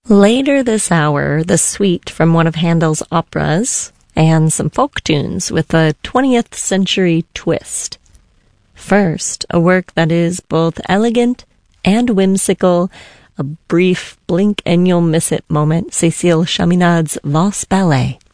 Later this hour, the suite from one of Handel's operas and some folk tunes with a 20th century twist. First, a work that is both elegant and whimsical, a brief blink and you'll miss it moment, Cécile Chaminade's Valse Ballet.